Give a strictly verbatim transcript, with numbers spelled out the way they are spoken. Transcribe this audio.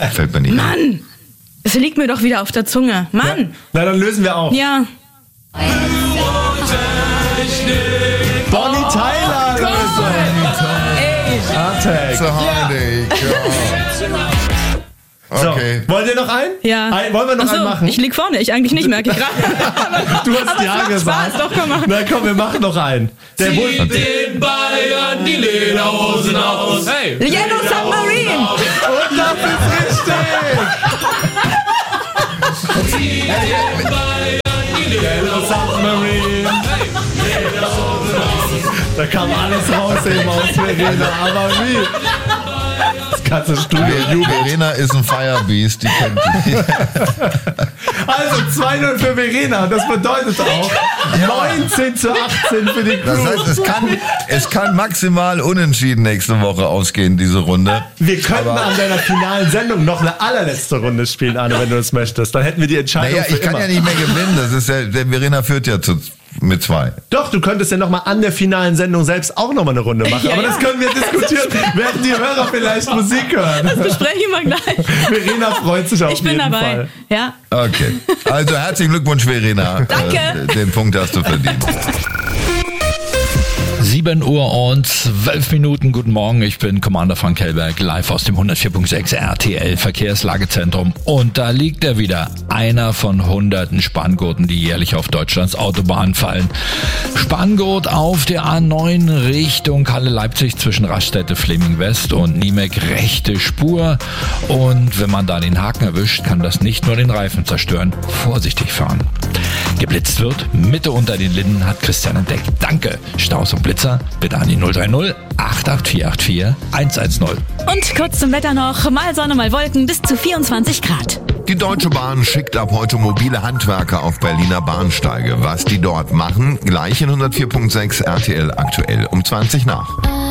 Fällt mir nicht. Mann! Es liegt mir doch wieder auf der Zunge. Mann! Ja. Na, dann lösen wir auf. Ja. Bonnie Tyler lösen. Artex. So heilig. So, Okay. wollt ihr noch einen? Ja. Ein, wollen wir noch Ach so, einen machen? ich lieg vorne. Ich eigentlich nicht, merke ich gerade. Du hast Aber ja es macht gesagt. Spaß, doch, komm mal. Na komm, wir machen noch einen. Der Zieht Bund- den Bayern die Lederhosen aus. Hey. The Yellow Submarine! Und das ist richtig. Zieht den Bayern die Lederhosen Submarine. Da kam alles raus eben aus Verena, aber wie? Das ganze Studio jubelt. Verena ist ein Firebeast, die kennt die. Also zwei null für Verena, das bedeutet auch neunzehn zu achtzehn für die Crew. Das heißt, es kann, es kann maximal unentschieden nächste Woche ausgehen, diese Runde. Wir könnten Aber- an deiner finalen Sendung noch eine allerletzte Runde spielen, Arne, wenn du das möchtest. Dann hätten wir die Entscheidung Naja, für ich kann immer. ja nicht mehr gewinnen. Das ist ja, der Verena führt ja zu, mit zwei. Doch, du könntest ja nochmal an der finalen Sendung selbst auch nochmal eine Runde machen. Ja, Aber ja. das können wir diskutieren, während die Hörer vielleicht Musik hören. Das besprechen wir gleich. Verena freut sich auf Ich bin jeden dabei. Fall. Ja. Okay. Also herzlichen Glückwunsch, Verena. Danke. Äh, den Punkt hast du verdient. sieben Uhr und zwölf Minuten. Guten Morgen, ich bin Commander Frank Hellberg, live aus dem hundertvier Komma sechs R T L Verkehrslagezentrum. Und da liegt er wieder, einer von hunderten Spanngurten, die jährlich auf Deutschlands Autobahnen fallen. Spanngurt auf der A neun Richtung Halle-Leipzig zwischen Raststätte Fleming West und Niemek, rechte Spur. Und wenn man da den Haken erwischt, kann das nicht nur den Reifen zerstören. Vorsichtig fahren. Geblitzt wird, Mitte unter den Linden, hat Christian entdeckt. Danke. Staus und Blitzer, bitte an die null drei null acht acht vier acht vier eins eins null. Und kurz zum Wetter noch. Mal Sonne, mal Wolken, bis zu vierundzwanzig Grad. Die Deutsche Bahn schickt ab heute mobile Handwerker auf Berliner Bahnsteige. Was die dort machen, gleich in hundertvier Komma sechs R T L aktuell um zwanzig nach.